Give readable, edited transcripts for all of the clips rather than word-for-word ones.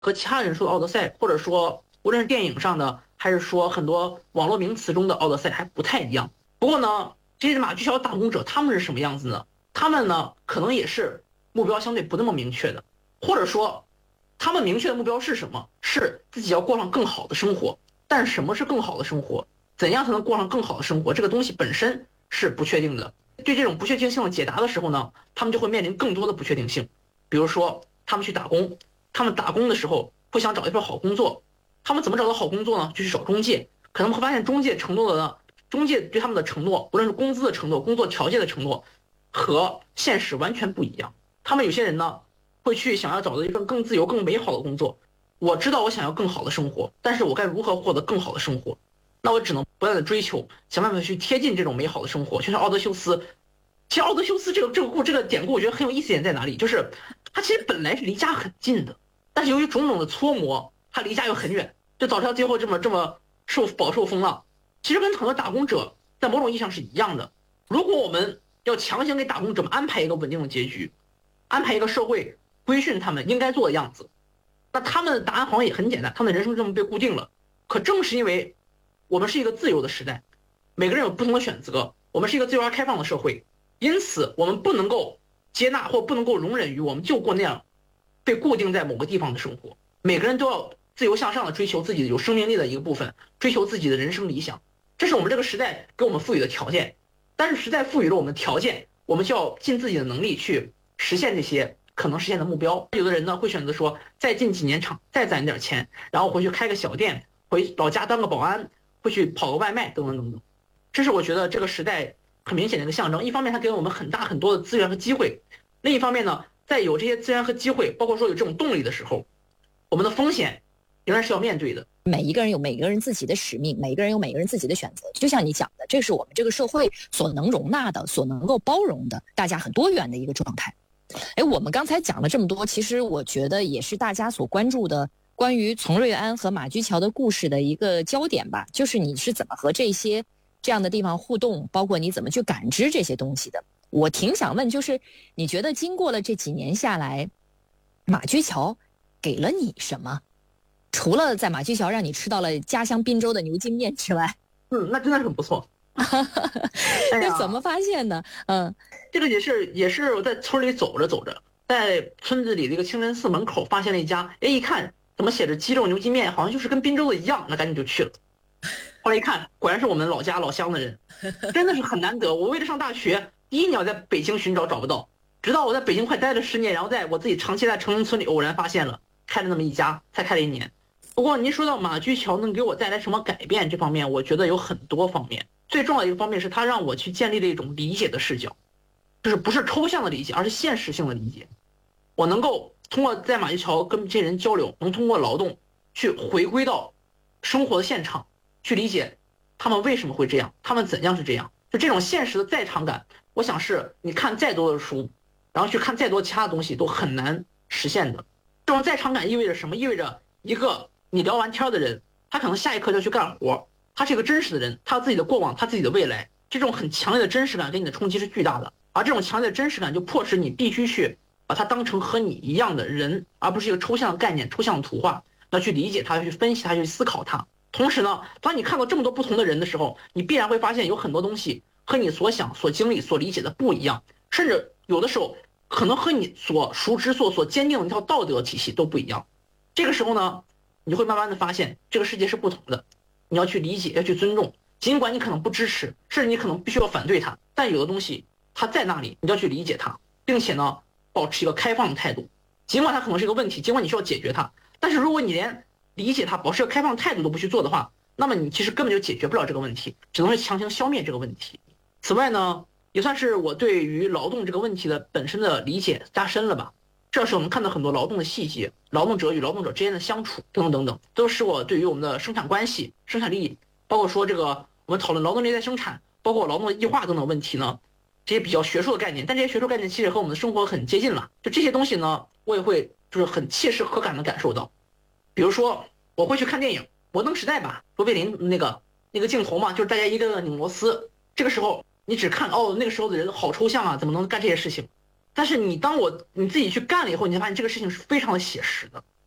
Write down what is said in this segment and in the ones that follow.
和其他人说的奥德赛，或者说无论是电影上的，还是说很多网络名词中的奥德赛还不太一样。不过呢，这些马驹桥打工者他们是什么样子呢？他们呢可能也是目标相对不那么明确的，或者说他们明确的目标是什么？是自己要过上更好的生活。但是什么是更好的生活？怎样才能过上更好的生活？这个东西本身是不确定的。对这种不确定性的解答的时候呢，他们就会面临更多的不确定性。比如说，他们去打工，他们打工的时候会想找一份好工作，他们怎么找到好工作呢？就去找中介，可能会发现中介对他们的承诺，无论是工资的承诺、工作条件的承诺，和现实完全不一样。他们有些人呢，会去想要找到一份更自由、更美好的工作。我知道我想要更好的生活，但是我该如何获得更好的生活？那我只能不断的追求，想办法去贴近这种美好的生活。就像奥德修斯，其实奥德修斯这个典故，我觉得很有意思点在哪里？就是他其实本来是离家很近的，但是由于种种的搓磨，他离家又很远，就导致他最后这么饱受风浪。其实跟很多打工者在某种意义上是一样的。如果我们要强行给打工者们安排一个稳定的结局，安排一个社会规训他们应该做的样子，那他们的答案好像也很简单，他们的人生这么被固定了。可正是因为我们是一个自由的时代，每个人有不同的选择，我们是一个自由而开放的社会，因此我们不能够接纳或不能够容忍于我们就过那样被固定在某个地方的生活。每个人都要自由向上的追求自己有生命力的一个部分，追求自己的人生理想，这是我们这个时代给我们赋予的条件。但是时代赋予了我们条件，我们就要尽自己的能力去实现这些可能实现的目标。有的人呢会选择说，再进几年厂，再攒点钱，然后回去开个小店，回老家当个保安，会去跑个外卖，等等等等。这是我觉得这个时代很明显的一个象征。一方面它给我们很大很多的资源和机会，另一方面呢，在有这些资源和机会，包括说有这种动力的时候，我们的风险仍然是要面对的。 每一个人有每个人自己的使命，每个人有每个人自己的选择。就像你讲的，这是我们这个社会所能容纳的，所能够包容的，大家很多元的一个状态。我们刚才讲了这么多，其实我觉得也是大家所关注的关于丛瑞安和马驹桥的故事的一个焦点吧，就是你是怎么和这样的地方互动，包括你怎么去感知这些东西的。我挺想问，就是你觉得经过了这几年下来，马驹桥给了你什么？除了在马驹桥让你吃到了家乡滨州的牛筋面之外， 那真的是很不错。 那怎么发现的？ 这个也是我在村里走着走着，在村子里的一个清真寺门口发现了一家，一看怎么写着鸡肉牛筋面，好像就是跟滨州的一样，那赶紧就去了。后来一看，果然是我们老家老乡的人，真的是很难得。我为了上大学，第一年在北京寻找找不到，直到我在北京快待了10年，然后在我自己长期在城中村里偶然发现了，开了那么一家，才开了1年。不过您说到马驹桥能给我带来什么改变这方面，我觉得有很多方面。最重要的一个方面是它让我去建立了一种理解的视角，就是不是抽象的理解，而是现实性的理解。我能够通过在马驹桥跟这些人交流，能通过劳动去回归到生活的现场，去理解他们为什么会这样，他们怎样是这样。就这种现实的在场感，我想是你看再多的书，然后去看再多其他的东西都很难实现的。这种在场感意味着什么？意味着一个你聊完天的人，他可能下一刻就去干活，他是一个真实的人，他有自己的过往，他自己的未来。这种很强烈的真实感给你的冲击是巨大的，而这种强烈的真实感就迫使你必须去把它当成和你一样的人，而不是一个抽象的概念、抽象的图画，要去理解它，去分析它，去思考它。同时呢，当你看到这么多不同的人的时候，你必然会发现有很多东西和你所想、所经历、所理解的不一样，甚至有的时候可能和你所熟知、所坚定的一套道德体系都不一样。这个时候呢，你会慢慢的发现这个世界是不同的，你要去理解，要去尊重，尽管你可能不支持，甚至你可能必须要反对它，但有的东西它在那里，你就要去理解它，并且呢，保持一个开放的态度。尽管它可能是一个问题，尽管你需要解决它，但是如果你连理解它、保持一个开放的态度都不去做的话，那么你其实根本就解决不了这个问题，只能是强行消灭这个问题。此外呢，也算是我对于劳动这个问题的本身的理解加深了吧。这时候我们看到很多劳动的细节，劳动者与劳动者之间的相处等等等等，都使我对于我们的生产关系、生产力，包括说这个我们讨论劳动力再生产，包括劳动的异化等等问题呢，这些比较学术的概念，但这些学术概念其实和我们的生活很接近了。就这些东西呢，我也会就是很切实可感的感受到。比如说我会去看电影《摩登时代》吧，卓别林那个镜头嘛，就是大家一个个拧螺丝，这个时候你只看那个时候的人好抽象啊，怎么能干这些事情？但是你自己去干了以后，你才发现这个事情是非常的写实的。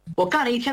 我干了一天